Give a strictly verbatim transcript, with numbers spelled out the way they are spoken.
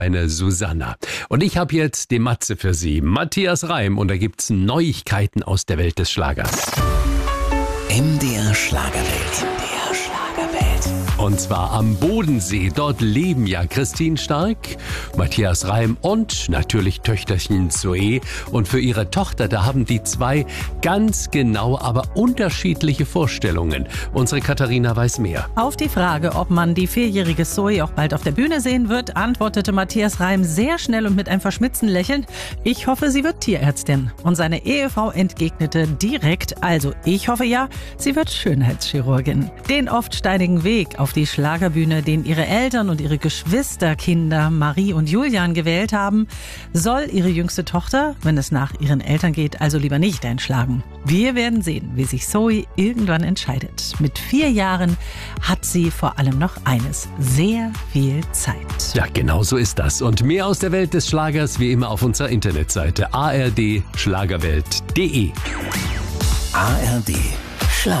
eine Susanna. Und ich habe jetzt den Matze für Sie, Matthias Reim, und da gibt's Neuigkeiten aus der Welt des Schlagers. M D R Schlagerwelt. M D R Schlagerwelt. Und zwar am Bodensee. Dort leben ja Christine Stark, Matthias Reim und natürlich Töchterchen Zoe. Und für ihre Tochter, da haben die zwei ganz genau, aber unterschiedliche Vorstellungen. Unsere Katharina weiß mehr. Auf die Frage, ob man die vierjährige Zoe auch bald auf der Bühne sehen wird, antwortete Matthias Reim sehr schnell und mit einem verschmitzten Lächeln: Ich hoffe, sie wird Tierärztin. Und seine Ehefrau entgegnete direkt: Also, ich hoffe ja, sie wird Schönheitschirurgin. Den oft steinigen Weg auf die Schlagerbühne, den ihre Eltern und ihre Geschwisterkinder Marie und Julian gewählt haben, soll ihre jüngste Tochter, wenn es nach ihren Eltern geht, also lieber nicht einschlagen. Wir werden sehen, wie sich Zoe irgendwann entscheidet. Mit vier Jahren hat sie vor allem noch eines: sehr viel Zeit. Ja, genau so ist das. Und mehr aus der Welt des Schlagers wie immer auf unserer Internetseite a r d schlagerwelt punkt d e. A R D